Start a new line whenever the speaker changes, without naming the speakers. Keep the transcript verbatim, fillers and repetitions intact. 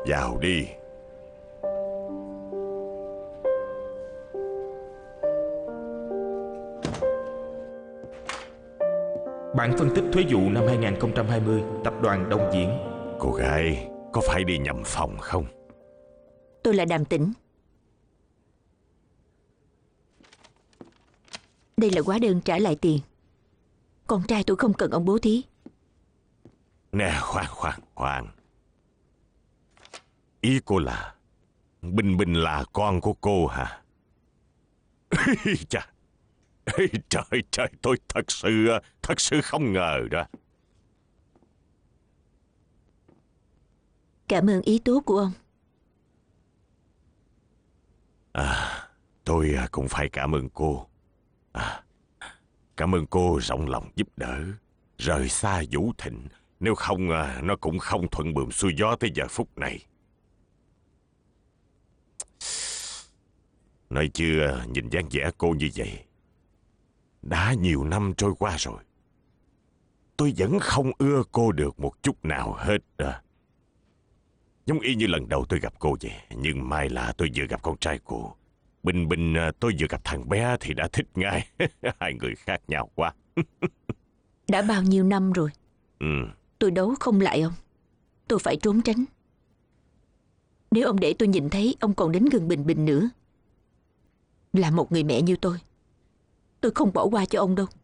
Vào đi.
Bản phân tích thuế vụ năm hai không hai không, tập đoàn Đông Diễn.
Cô gái, có phải đi nhầm phòng không?
Tôi là Đàm Tĩnh. Đây là hóa đơn trả lại tiền. Con trai tôi không cần ông bố thí.
Nè, khoan khoan khoan. Ý cô là Bình Bình là con của cô hả? Chà, trời trời, tôi thật sự Thật sự không ngờ đó.
Cảm ơn ý tốt của ông.
À, tôi cũng phải cảm ơn cô. À, cảm ơn cô rộng lòng giúp đỡ, rời xa Vũ Thịnh. Nếu không, nó cũng không thuận buồm xuôi gió tới giờ phút này. Nói chưa, nhìn dáng vẻ cô như vậy, đã nhiều năm trôi qua rồi, tôi vẫn không ưa cô được một chút nào hết à. Giống y như lần đầu tôi gặp cô vậy. Nhưng may là tôi vừa gặp con trai cô. Bình Bình tôi vừa gặp thằng bé thì đã thích ngay. Hai người khác nhau quá.
Đã bao nhiêu năm rồi.
Ừ.
Tôi đấu không lại ông. Tôi phải trốn tránh. Nếu ông để tôi nhìn thấy ông còn đến gần Bình Bình nữa, là một người mẹ như tôi, tôi không bỏ qua cho ông đâu.